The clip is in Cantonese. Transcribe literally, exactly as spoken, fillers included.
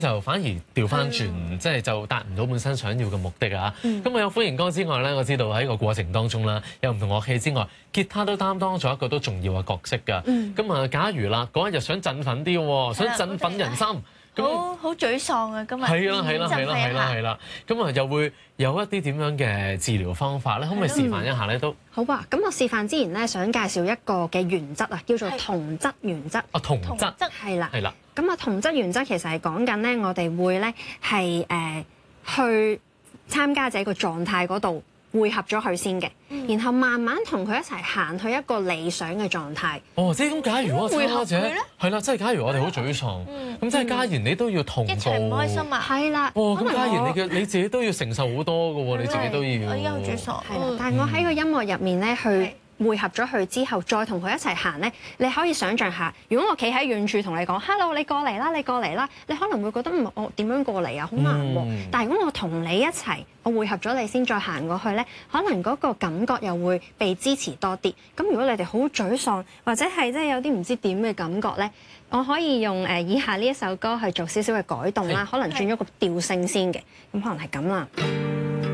就反而調翻轉，嗯、即係就達唔到本身想要嘅目的啊！咁我、嗯、有歡迎歌之外咧，我知道喺個過程當中啦，有唔同樂器之外，吉他都擔當咗一個都重要嘅角色㗎。咁啊、嗯，假如啦嗰一日想振奮啲喎，想振奮人心，咁好好沮喪啊！今日係啦係啦係啦係啦係啦，咁啊又會有一啲點樣嘅治療方法咧？可唔可以示範一下咧？都好啊！咁我示範之前咧，想介紹一個嘅原則啊，叫做同質原則。 啊，同質係啦， 係啦。 咁啊，同質原則其實係講緊咧，我哋會咧係誒去參加者個狀態嗰度匯合咗佢先嘅，嗯、然後慢慢同佢一齊行去一個理想嘅狀態。 哦，即係咁，假如我參加者係啦，即係假如我哋好沮喪，咁、嗯、即係嘉賢你都要同步，一齊唔開心啊， 係啦。 哦，咁嘉賢你嘅你自己都要承受好多嘅喎，你自己都要。 我而家好沮喪， 係啦，但係我喺個音樂入面咧去匯合咗佢之後，再同佢一齊行咧，你可以想像下，如果我企喺遠處同你講 Hello， 你過嚟啦，你過嚟啦，你可能會覺得唔，我點樣過嚟啊，好難喎。嗯、但係如果我同你一齊，我匯合咗你先再行過去咧，可能嗰個感覺又會被支持多啲。咁如果你哋好沮喪，或者係即係有啲唔知點嘅感覺咧，我可以用誒以下呢一首歌去做少少嘅改動啦，可能轉咗個調性先嘅，咁可能係咁啦。